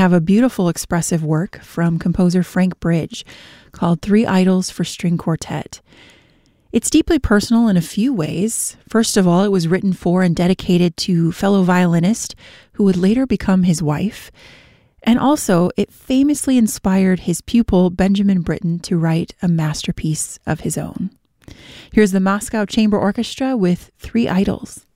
have a beautiful expressive work from composer Frank Bridge called Three Idols for String Quartet. It's deeply personal in a few ways. First of all, it was written for and dedicated to fellow violinist who would later become his wife. And also, it famously inspired his pupil, Benjamin Britten, to write a masterpiece of his own. Here's the Moscow Chamber Orchestra with Three Idols.